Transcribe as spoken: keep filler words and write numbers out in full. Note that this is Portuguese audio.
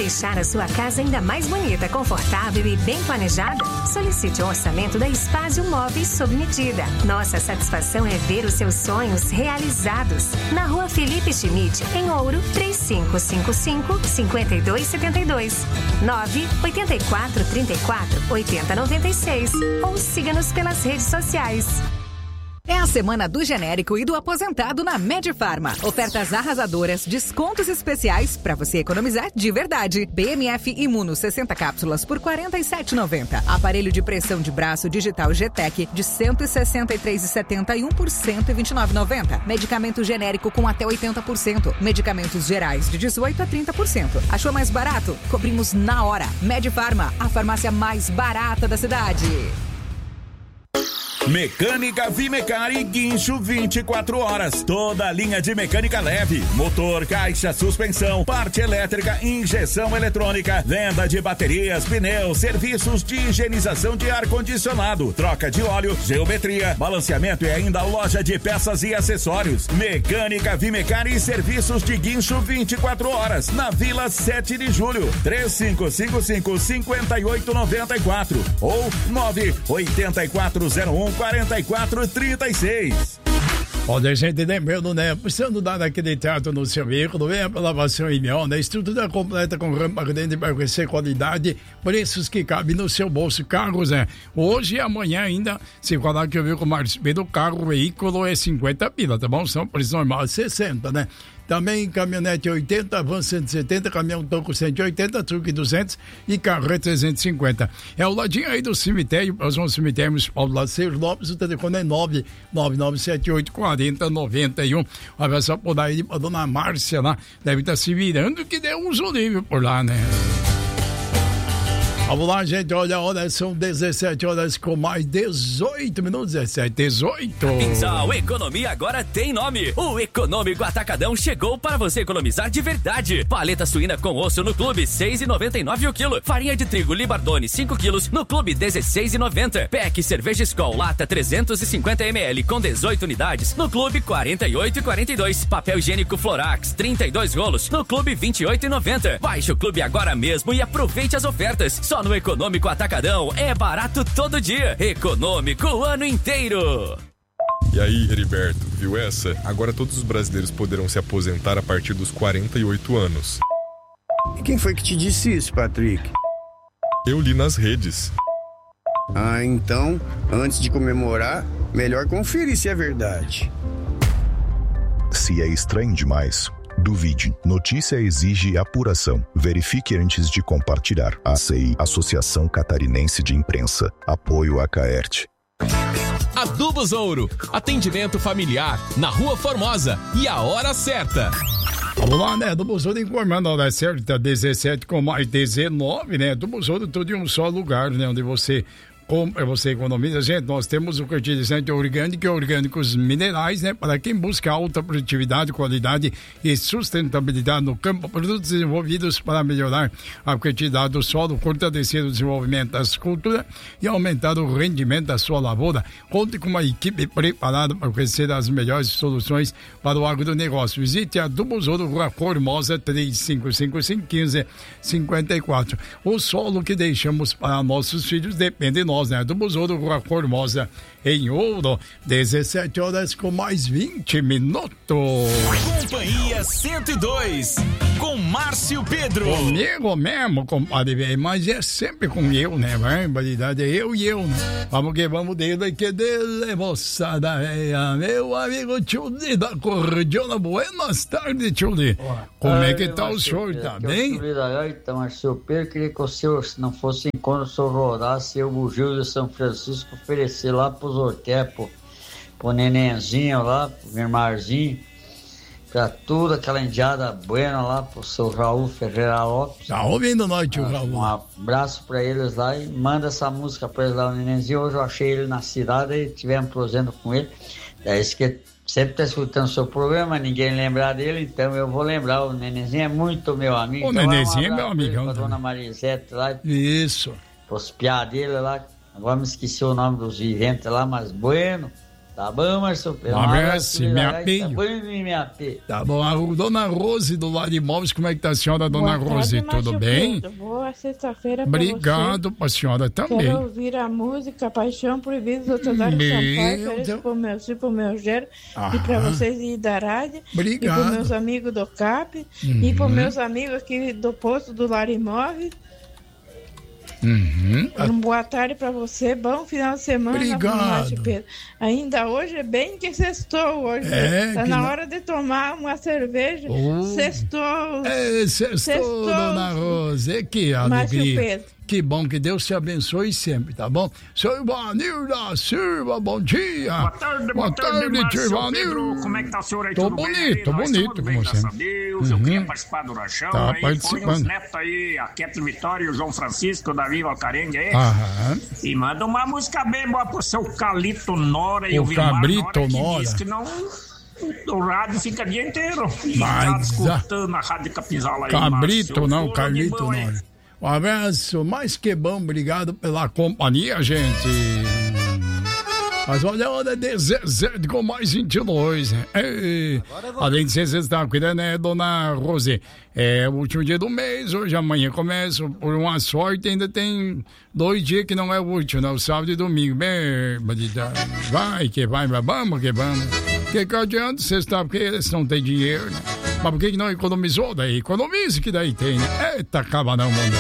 deixar a sua casa ainda mais bonita, confortável e bem planejada? Solicite um orçamento da Espásio Móveis sob medida. Nossa satisfação é ver os seus sonhos realizados. Na Rua Felipe Schmidt, em Ouro, três cinco cinco cinco, cinco dois sete dois, nove oito quatro três quatro oito zero nove seis ou siga-nos pelas redes sociais. É a semana do genérico e do aposentado na Medifarma. Ofertas arrasadoras, descontos especiais para você economizar de verdade. B M F Imuno sessenta cápsulas por quarenta e sete reais e noventa centavos. Aparelho de pressão de braço digital G T E C de cento e sessenta e três reais e setenta e um centavos por cento e vinte e nove reais e noventa centavos. Medicamento genérico com até oitenta por cento. Medicamentos gerais de dezoito a trinta por cento. Achou mais barato? Cobrimos na hora. Medifarma, a farmácia mais barata da cidade. Mecânica Vimecari Guincho vinte e quatro horas. Toda a linha de mecânica leve, motor, caixa, suspensão, parte elétrica, injeção eletrônica, venda de baterias, pneus, serviços de higienização de ar-condicionado, troca de óleo, geometria, balanceamento e ainda loja de peças e acessórios. Mecânica Vimecari e serviços de guincho vinte e quatro horas. Na Vila sete de Julho. três cinco cinco cinco, cinco oito nove quatro ou nove oito quatro zero um quarenta e quatro trinta e seis. Olha, a gente lembrando, né? Precisando dar aquele trato no seu veículo, venha para lavação e mel, né? Estrutura completa com rampa grande para oferecer qualidade, preços que cabem no seu bolso. Carros, né? Hoje e amanhã ainda, se falar que eu vi com o Marcelo, do carro, o veículo é cinquenta pila, tá bom? São preços normais, sessenta, né? Também caminhonete oitenta, van cento e setenta, caminhão toco cento e oitenta, truque duzentos e carro trezentos e cinquenta. É o ladinho aí do cemitério, próximo ao cemitério municipal do Laceiro Lopes, o telefone é nove nove nove sete oito quatro zero nove um. Olha só por aí, a dona Márcia lá, deve estar se virando que deu um livre por lá, né? Vamos lá, gente, olha, olha, são dezessete horas com mais dezoito minutos, dezessete, dezoito. Pinsal, economia agora tem nome. O Econômico Atacadão chegou para você economizar de verdade. Paleta suína com osso no clube, seis reais e noventa e nove o quilo. Farinha de trigo Libardone, cinco quilos, no clube, dezesseis reais e noventa centavos. P E C cerveja Skol, lata trezentos e cinquenta mililitros com dezoito unidades, no clube, quarenta e oito reais e quarenta e dois centavos. Papel higiênico Florax, trinta e dois rolos, no clube, vinte e oito reais e noventa centavos. Baixe o clube agora mesmo e aproveite as ofertas. Só no Econômico Atacadão é barato todo dia. Econômico o ano inteiro. E aí, Heriberto, viu essa? Agora todos os brasileiros poderão se aposentar a partir dos quarenta e oito anos. E quem foi que te disse isso, Patrick? Eu li nas redes. Ah, então, antes de comemorar, melhor conferir se é verdade. Se é estranho demais, duvide. Notícia exige apuração. Verifique antes de compartilhar. A C I, Associação Catarinense de Imprensa. Apoio a Caerte. Adubos Ouro. Atendimento familiar na Rua Formosa. E a hora certa. Vamos lá, né? Adubos Ouro informando a hora certa, dezessete com mais dezenove, né? Adubos Ouro tudo em um só lugar, né? Onde você... Como você economiza, gente, nós temos o fertilizante orgânico e orgânicos minerais, né? Para quem busca alta produtividade, qualidade e sustentabilidade no campo, produtos desenvolvidos para melhorar a fertilidade do solo, fortalecer o desenvolvimento das culturas e aumentar o rendimento da sua lavoura. Conte com uma equipe preparada para oferecer as melhores soluções para o agronegócio. Visite a Adubos Ouro, Rua Formosa, três cinco cinco cinco, um cinco cinco quatro. O solo que deixamos para nossos filhos depende de nós, né? Adubos Ouro, Rua Formosa, em Ouro, dezessete horas com mais vinte minutos. Companhia cento e dois, com Márcio Pedro. Comigo mesmo, compadre, velho, mas é sempre com eu, né? Barbaridade, é eu e eu, né? Vamos que vamos dele, que dele, moçada velha, meu amigo Tchuli da Cordiona. Buenas tardes, Tchuli. Como é que tá o senhor, tá bem? Então, Márcio Pedro, queria que o senhor, se não fosse enquanto o senhor rodasse, eu, o Gil de São Francisco, oferecer lá pros Orqué, pro, pro nenenzinho lá, pro Mirmarzinho, pra tudo, aquela indiada buena lá, pro seu Raul Ferreira Lopes. Tá ouvindo nós, tio Raul? Um abraço pra eles lá e manda essa música pra eles lá, o nenenzinho. Hoje eu achei ele na cidade e tivemos prosendo com ele. É isso que sempre tá escutando o seu programa, ninguém lembrar dele, então eu vou lembrar. O nenenzinho é muito meu amigo. O então, nenenzinho um é meu amigão. Pra dona Marisete lá. Isso. Os piá dele lá. Agora me esqueci o nome dos viventes lá, mas bueno. Tá bom, Márcio Pedro? Um abraço, minha Tá Pinho. bom, minha P. Tá bom, a dona Rose do Lar Imóveis, como é que tá a senhora, dona Boa Rose? tarde, Tudo Márcio bem? Pedro. Boa sexta-feira pra Obrigado você. pra senhora também. Quero ouvir a música Paixão Proibida do Teodoro Meu Sampaio. Ofereço Deus. pro meu filho, pro meu gero, Aham. e pra vocês e da rádio. Obrigado. E pros meus amigos do C A P. Uhum. E pros meus amigos aqui do posto do Lar Imóveis. Uhum. Uma boa tarde pra você, bom final de semana. Obrigado. Márcio Pedro. Ainda hoje é bem que sextou hoje. É, tá que na não- hora de tomar uma cerveja. Oh. Sextou. É, sextou, Sextou. dona Rose. Que Márcio alegria. Pedro. Que bom, que Deus te abençoe sempre, tá bom? Seu Ivanil da Silva, bom dia. Boa tarde, boa tarde, Márcio Pedro. Como é que tá o senhor aí? Tô Tudo bonito, bem aí? tô Nós bonito, estamos bem, como graças sempre. a Deus. Uhum. Eu queria participar do Rachão Tá aí. Põe participando. os netos aí, a Ketri Vitória e o João Francisco, o Davi Valcarengue aí. Aham. E manda uma música bem boa pro seu Calito Nora e O o Vilmar Cabrito Nora, que Nora. diz que não... O rádio fica o dia inteiro. E Mas, tá escutando a Rádio Capinzala aí, Cabrito Márcio. não, Tudo de Carlito bom, hein? não. Um abraço, mais que bom, obrigado pela companhia, gente. Mas olha a hora dezessete com mais vinte e dois. Né? Ei, além de ser sexta-feira, né, dona Rose? É o último dia do mês, hoje amanhã começa. Por uma sorte, ainda tem dois dias que não é o último, né? O sábado e domingo. Bem, bandida, vai que vai, mas vamos que vamos. Que que adianta sexta-feira, eles não têm dinheiro, né? Mas por que que não economizou daí? Economize que daí tem, né? Eita, acaba não, mundo.